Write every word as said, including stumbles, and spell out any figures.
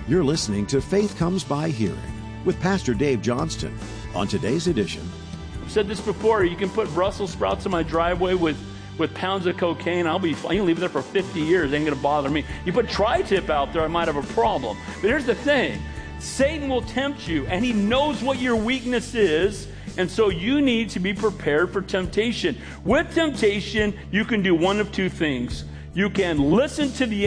You're listening to Faith Comes by Hearing with Pastor Dave Johnston. On today's edition, I've said this before, you can put Brussels sprouts in my driveway with, with pounds of cocaine. I'll be fine. You can leave it there for fifty years. It ain't going to bother me. You put tri-tip out there, I might have a problem. But here's the thing. Satan will tempt you, and he knows what your weakness is, and so you need to be prepared for temptation. With temptation, you can do one of two things. You can listen to the